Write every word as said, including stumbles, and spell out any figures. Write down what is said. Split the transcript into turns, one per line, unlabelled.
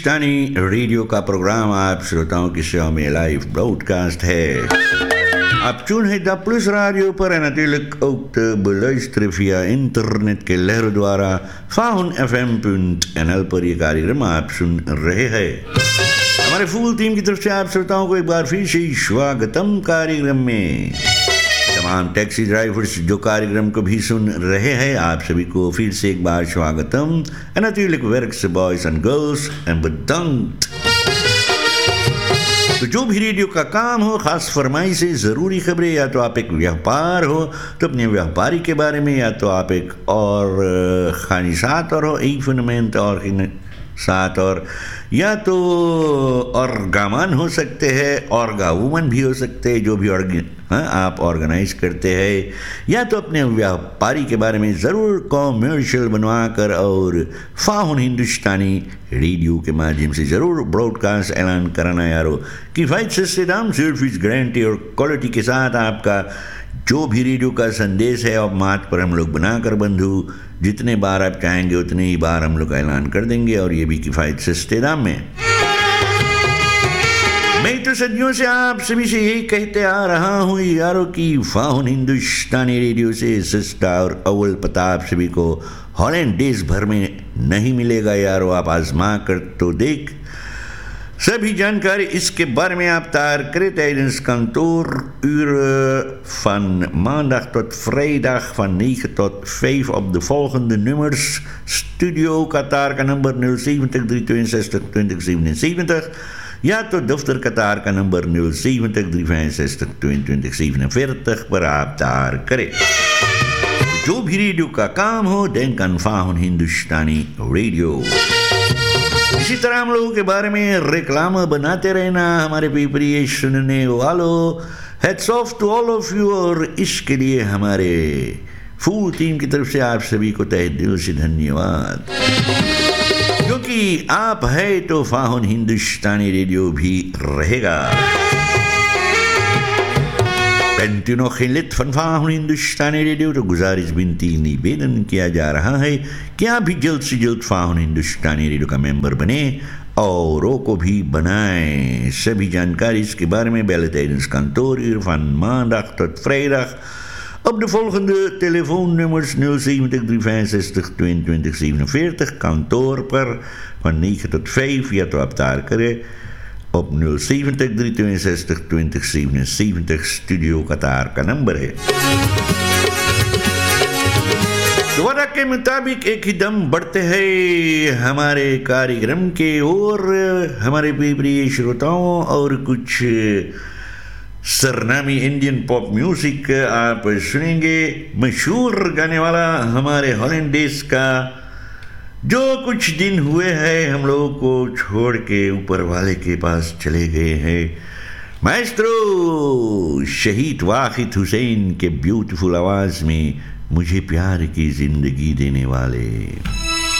हिंदुस्तानी radio का programme आप श्रोताओं की सेवा में लाइव ब्रॉडकास्ट है. आप चुन है द प्लस रेडियो पर natuurlijk ook te beluisteren via internet के लहरों द्वारा faun F M पुंट N L पर ये कार्यक्रम आप सुन रहे हैं. हमारे फुल टीम की तरफ से आप श्रोताओं को एक बार फिर से स्वागतम कार्यक्रम में. तमाम टैक्सी ड्राइवर्स जो कार्यक्रम को भी सुन रहे हैं आप सभी को फिर से एक बार स्वागतम. En natuurlijk werkse boys and girls en bedankt. तो जो भी रेडियो का काम हो, खास फरमाई से ज़रूरी खबरें, या तो आप एक व्यापार हो तो अपने व्यापारी के बारे में, या तो आप एक और खानिसात और हो इवेंटमेंट और साथ, और या तो ऑर्गामन हो सकते हैं, ऑर्गा वुमन भी हो सकते हैं, जो भी ऑर्ग हाँ आप ऑर्गेनाइज करते हैं, या तो अपने व्यापारी के बारे में ज़रूर कॉमर्शियल बनवा कर और फाहुन हिंदुस्तानी रेडियो के माध्यम से ज़रूर ब्रॉडकास्ट ऐलान कराना यारो. किफ़ायत से दाम सर्विस गारंटी और क्वालिटी के साथ आपका जो भी रेडियो का संदेश है और मात पर हम लोग बनाकर बंधु जितने बार आप चाहेंगे उतने ही बार हम लोग ऐलान कर देंगे, और ये भी किफ़ायत सस्ते दाम में. मैं तो सदियों से आप सभी से यही कहते आ रहा हूँ यारों कि फाहुन हिंदुस्तानी रेडियो से सस्ता और अव्वल पता आप सभी को हॉलैंड देश भर में नहीं मिलेगा यारों. आप आजमा कर तो देख. सभी जानकारी इसके बारे में आप daar krijgt tijdens kantooruren van maandag tot vrijdag van negen tot vijf op de volgende nummers. Studio Qatar का number nul zeventig drie tweeënzestig twintig zevenenzeventig. या तो दफ्तर कतार का number nul zeventig drie vijfenzestig tweeëntwintig zevenenveertig पर आप तार करें. जो भी रेडियो का काम हो, denk aan फाहुन हिंदुस्तानी रेडियो. इसी तरह हम लोगों के बारे में रिक्लाम बनाते रहना हमारे प्रिय सुनने वालों. Heads of to all of you, और इसके लिए हमारे फुल टीम की तरफ से आप सभी को तहे दिल से धन्यवाद, क्योंकि आप है तो फाहुन हिंदुस्तानी रेडियो भी रहेगा. Bent u nog geen lid van फाहुन हिंदुस्तानी रेडियो तो गुजारिश बिनती निवेदन किया जा रहा है कि आप भी जल्द से जल्द फाहुन हिंदुस्तानी रेडियो का मेंबर बने औरों को भी बनाएं. सभी जानकारी इसके बारे में bellen tijdens kantooruur van maandag tot vrijdag op de volgende telefoonnummers nul zeventig drie vijfenzestig tweeëntwintig zevenenveertig kantoor per van negen tot vijf, या तो आप तार करें op nul zeventig drie tweeënzestig twintig zevenenzeventig. Studio कतार का number है. तो वादा के मुताबिक एक ही दम बढ़ते हैं हमारे कार्यक्रम के ओर. हमारे प्रिय श्रोताओं, और कुछ सरनामी इंडियन पॉप म्यूजिक आप सुनेंगे. मशहूर गाने वाला हमारे हॉलैंड देश का, जो कुछ दिन हुए हैं हम लोगों को छोड़ के ऊपर वाले के पास चले गए हैं, माएस्ट्रो शहीद वाहिद हुसैन के ब्यूटीफुल आवाज़ में मुझे प्यार की ज़िंदगी देने वाले.